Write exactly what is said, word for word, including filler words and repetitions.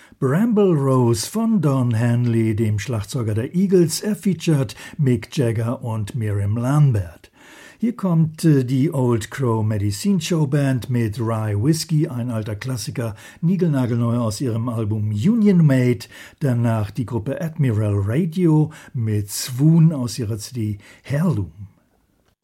Bramble Rose von Don Henley, dem Schlagzeuger der Eagles, er featured Mick Jagger und Miriam Lambert. Hier kommt die Old Crow Medicine Show Band mit Rye Whiskey, ein alter Klassiker, niegelnagelneu aus ihrem Album Union Made. Danach die Gruppe Admiral Radio mit Swoon aus ihrer C D Heirloom.